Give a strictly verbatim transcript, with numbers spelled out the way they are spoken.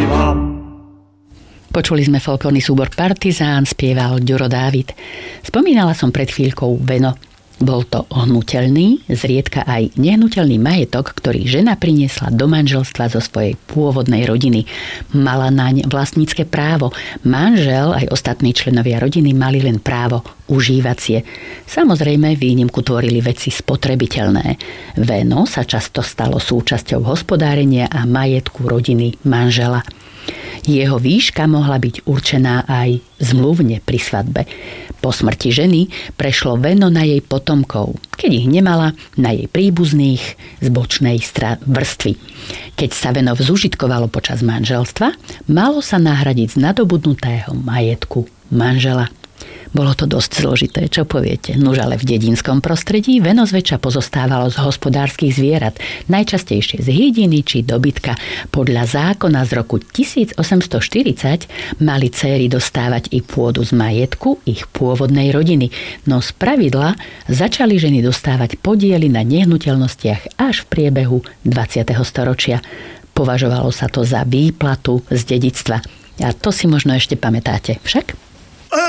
Počuli sme folklórny súbor Partizán, spieval Ďuro Dávid. Spomínala som pred chvíľkou Veno. Bol to hnuteľný, zriedka aj nehnuteľný majetok, ktorý žena priniesla do manželstva zo svojej pôvodnej rodiny. Mala naň vlastnícke právo. Manžel aj ostatní členovia rodiny mali len právo užívacie. Samozrejme, výnimku tvorili veci spotrebiteľné. Veno sa často stalo súčasťou hospodárenia a majetku rodiny manžela. Jeho výška mohla byť určená aj zmluvne pri svadbe. Po smrti ženy prešlo veno na jej potomkov, keď ich nemala, na jej príbuzných z bočnej stra- vrstvy. Keď sa veno zužitkovalo počas manželstva, malo sa nahradiť z nadobudnutého majetku manžela. Bolo to dosť zložité, čo poviete? Nuž ale v dedinskom prostredí veno zväčša pozostávalo z hospodárskych zvierat, najčastejšie z hydiny či dobytka. Podľa zákona z roku tisícosemstoštyridsať mali céry dostávať i pôdu z majetku ich pôvodnej rodiny, no z pravidla začali ženy dostávať podiely na nehnuteľnostiach až v priebehu dvadsiateho storočia. Považovalo sa to za výplatu z dedičstva. A to si možno ešte pamätáte, však?